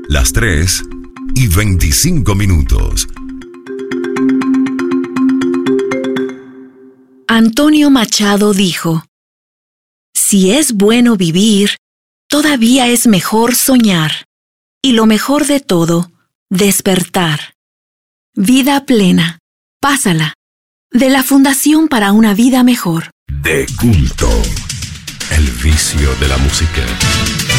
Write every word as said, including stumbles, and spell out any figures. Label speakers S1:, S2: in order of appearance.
S1: Las tres y veinticinco minutos.
S2: Antonio Machado dijo: si es bueno vivir, todavía es mejor soñar, y lo mejor de todo, despertar. Vida plena, pásala, de la Fundación para una Vida Mejor.
S1: De culto, el vicio de la música.